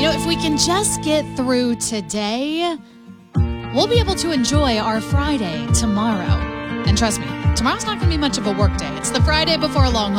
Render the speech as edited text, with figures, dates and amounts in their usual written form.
if we can just get through today, we'll be able to enjoy our Friday tomorrow. And trust me, tomorrow's not going to be much of a work day. It's the Friday before a long